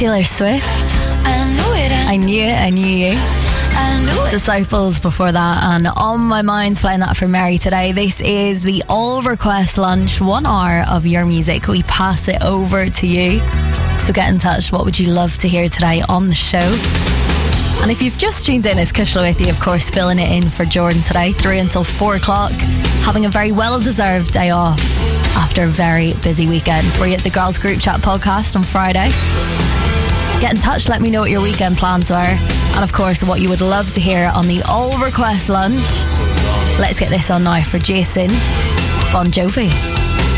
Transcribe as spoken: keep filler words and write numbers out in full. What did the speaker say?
Taylor Swift. I knew it. I knew it, I knew you. I knew it. Disciples before that, and On My Mind's playing that for Mary today. This is the All Request Lunch, one hour of your music. We pass it over to you. So get in touch. What would you love to hear today on the show? And if you've just tuned in, it's Kushla with you, of course, filling it in for Jordan today, through until four o'clock, having a very well-deserved day off after a very busy weekend. We're at the Girls Group Chat podcast on Friday. Get in touch, let me know what your weekend plans are, and of course what you would love to hear on the All Request Lunch. Let's get this on now for Jason Bon Jovi.